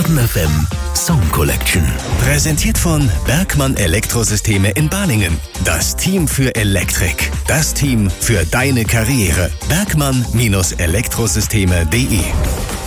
7 FM Song Collection. Präsentiert von Bergmann Elektrosysteme in Balingen. Das Team für Elektrik. Das Team für deine Karriere. Bergmann-Elektrosysteme.de